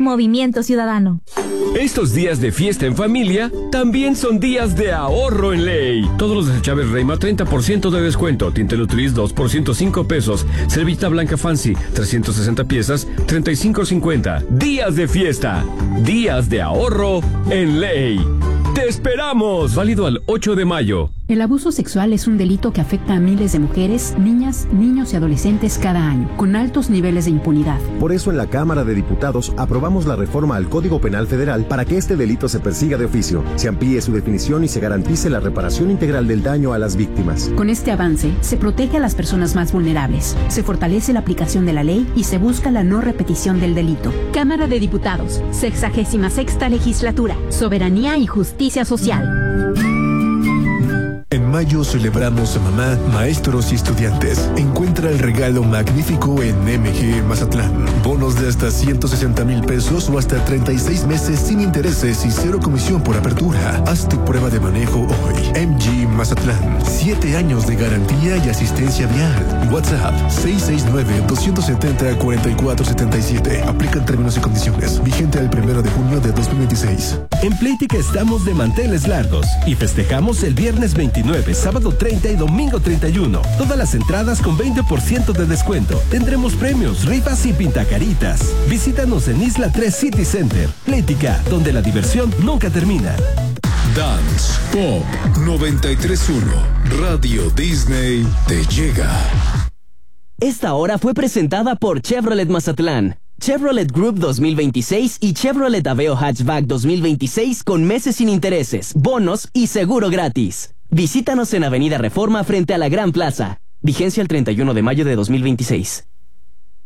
Movimiento Ciudadano. Estos días de fiesta en familia también son días de ahorro en ley. Todos los desechables Reima 30% de descuento. Tinte Nutris 2 por 105 pesos. Servilleta blanca Fancy 360 piezas 35.50. Días de fiesta. Días de ahorro en ley. ¡Te esperamos! Válido al 8 de mayo. El abuso sexual es un delito que afecta a miles de mujeres, niñas, niños y adolescentes cada año, con altos niveles de impunidad. Por eso en la Cámara de Diputados aprobamos la reforma al Código Penal Federal para que este delito se persiga de oficio, se amplíe su definición y se garantice la reparación integral del daño a las víctimas. Con este avance, se protege a las personas más vulnerables, se fortalece la aplicación de la ley y se busca la no repetición del delito. Cámara de Diputados, 66ª Legislatura, Soberanía y Justicia Social. En mayo celebramos a mamá, maestros y estudiantes. Encuentra el regalo magnífico en MG Mazatlán. Bonos de hasta 160,000 pesos o hasta 36 meses sin intereses y 0 comisión por apertura. Haz tu prueba de manejo hoy. MG Mazatlán. 7 años de garantía y asistencia vial. WhatsApp 669-270-4477. Aplican términos y condiciones. Vigente el 1 de junio de 2026. En Playtika estamos de manteles largos y festejamos el viernes 29, sábado 30 y domingo 31. Todas las entradas con 20% de descuento. Tendremos premios, rifas y pintacaritas. Visítanos en Isla 3 City Center. Playtika, donde la diversión nunca termina. Dance Pop 93.1 Radio Disney te llega. Esta hora fue presentada por Chevrolet Mazatlán, Chevrolet Group 2026 y Chevrolet Aveo Hatchback 2026 con meses sin intereses, bonos y seguro gratis. Visítanos en Avenida Reforma frente a la Gran Plaza. Vigencia el 31 de mayo de 2026.